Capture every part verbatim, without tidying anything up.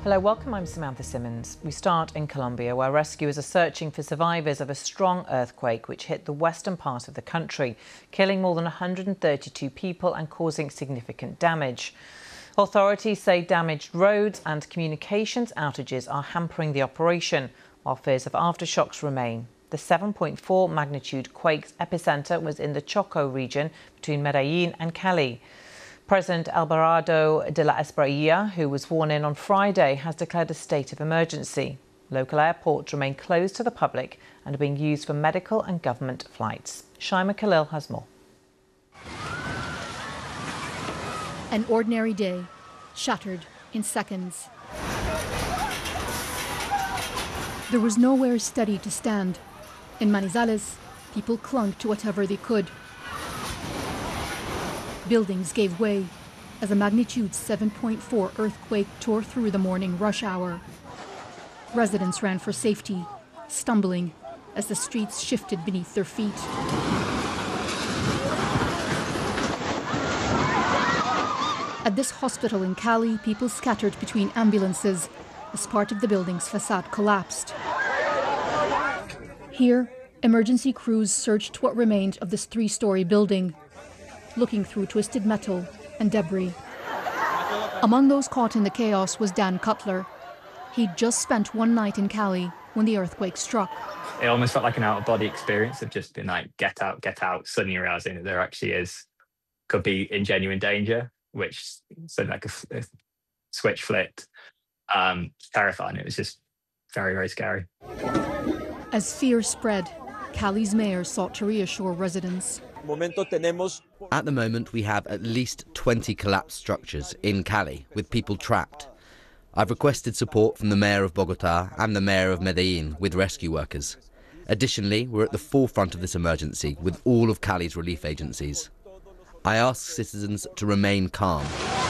Hello, welcome. I'm Samantha Simmons. We start in Colombia, where rescuers are searching for survivors of a strong earthquake which hit the western part of the country, killing more than one hundred thirty-two people and causing significant damage. Authorities say damaged roads and communications outages are hampering the operation, while fears of aftershocks remain. The seven point four magnitude quake's epicenter was in the Chocó region between Medellín and Cali. President Alvarado de la Espriella, who was sworn in on Friday, has declared a state of emergency. Local airports remain closed to the public and are being used for medical and government flights. Shaima Khalil has more. An ordinary day, shattered in seconds. There was nowhere steady to stand. In Manizales, people clung to whatever they could. Buildings gave way as a magnitude seven point four earthquake tore through the morning rush hour. Residents ran for safety, stumbling as the streets shifted beneath their feet. At this hospital in Cali, people scattered between ambulances as part of the building's facade collapsed. Here, emergency crews searched what remained of this three-story building, looking through twisted metal and debris. Among those caught in the chaos was Dan Cutler. He'd just spent one night in Cali when the earthquake struck. It almost felt like an out-of-body experience of just being like, get out, get out, suddenly realizing that there actually is, could be in genuine danger, which so like a, a switch flipped. Um, terrifying. It was just very, very scary. As fear spread, Cali's mayor sought to reassure residents. At the moment, we have at least twenty collapsed structures in Cali with people trapped. I've requested support from the mayor of Bogotá and the mayor of Medellín with rescue workers. Additionally, we're at the forefront of this emergency with all of Cali's relief agencies. I ask citizens to remain calm.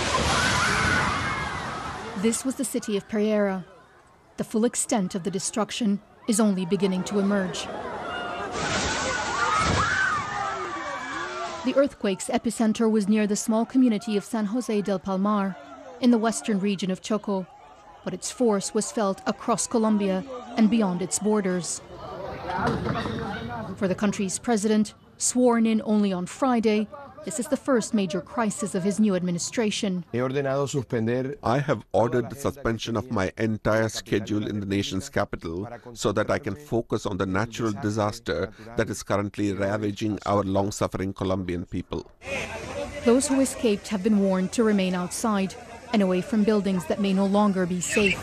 This was the city of Pereira. The full extent of the destruction is only beginning to emerge. The earthquake's epicenter was near the small community of San José del Palmar in the western region of Chocó, but its force was felt across Colombia and beyond its borders. For the country's president, sworn in only on Friday, this is the first major crisis of his new administration. I have ordered the suspension of my entire schedule in the nation's capital so that I can focus on the natural disaster that is currently ravaging our long-suffering Colombian people. Those who escaped have been warned to remain outside and away from buildings that may no longer be safe.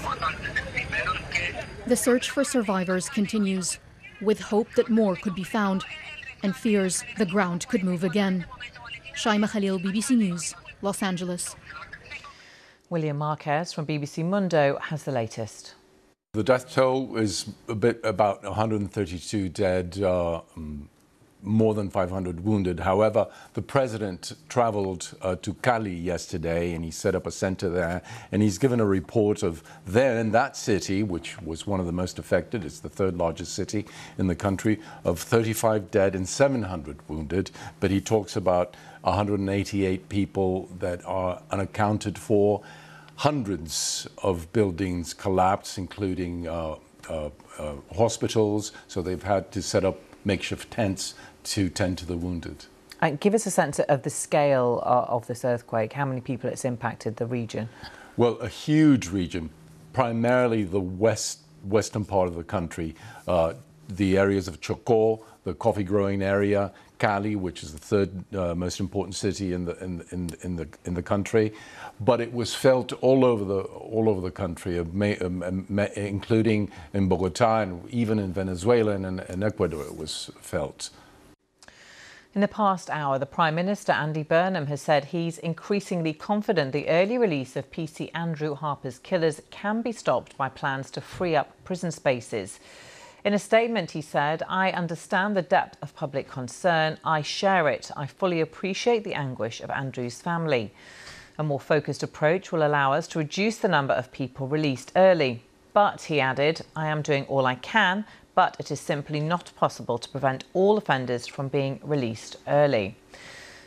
The search for survivors continues, with hope that more could be found and fears the ground could move again. Shaima Khalil, B B C News, Los Angeles. William Marquez from B B C Mundo has the latest. The death toll is a bit about one hundred thirty-two dead, uh, more than five hundred wounded. However, the president traveled uh, to Cali yesterday and he set up a center there, and he's given a report of there in that city, which was one of the most affected, it's the third largest city in the country, of thirty-five dead and seven hundred wounded. But he talks about one hundred eighty-eight people that are unaccounted for. Hundreds of buildings collapsed, including uh, uh, uh, hospitals, so they've had to set up makeshift tents to tend to the wounded. And give us a sense of the scale of this earthquake, how many people it's impacted the region? Well, a huge region, primarily the west western part of the country, uh, the areas of Chocó, the coffee growing area, Cali, which is the third uh, most important city in the in, in in the in the country, but it was felt all over the all over the country, including in Bogotá and even in Venezuela and in Ecuador. It was felt. In the past hour, the Prime Minister, Andy Burnham, has said he's increasingly confident the early release of P C Andrew Harper's killers can be stopped by plans to free up prison spaces. In a statement, he said, "I understand the depth of public concern. I share it. I fully appreciate the anguish of Andrew's family. A more focused approach will allow us to reduce the number of people released early. But," he added, "I am doing all I can, but it is simply not possible to prevent all offenders from being released early."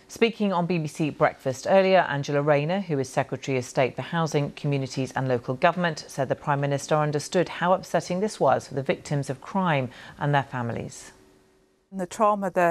Speaking on B B C Breakfast earlier, Angela Rayner, who is Secretary of State for Housing, Communities and Local Government, said the Prime Minister understood how upsetting this was for the victims of crime and their families. The trauma that